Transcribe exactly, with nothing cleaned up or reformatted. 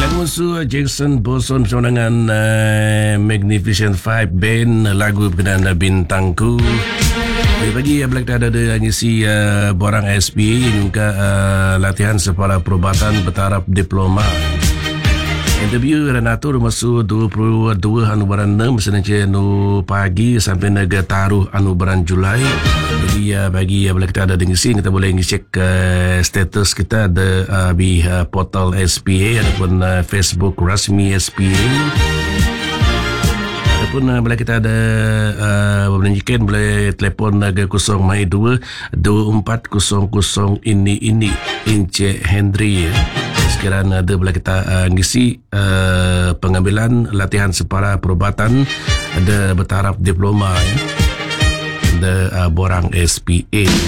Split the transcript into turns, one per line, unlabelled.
Lagu musuh Jackson Boson bersama dengan uh, Magnificent Five Band, lagu berkenaan Bintangku. Pagi-pagi bila kita ada ada ngisi uh, borang S P A juga uh, latihan sekolah perubatan bertaraf diploma. Interview Renato masuk dua puluh dua anu bulan enam senaja anu pagi sampai naga taruh anu bulan Julai. Jadi uh, bagi uh, bila kita ada ngisi kita boleh ngecek uh, status kita ada uh, di uh, portal S P A ataupun uh, Facebook rasmi S P A. Ataupun uh, bila kita ada uh, menunjukkan boleh telefon naga kosong mai dua dua empat kosong kosong ini ini Encik Henry. Sekiranya ada bila kita uh, ngisi uh, pengambilan latihan separa perubatan ada bertaraf diploma ya. Ada uh, borang S P A.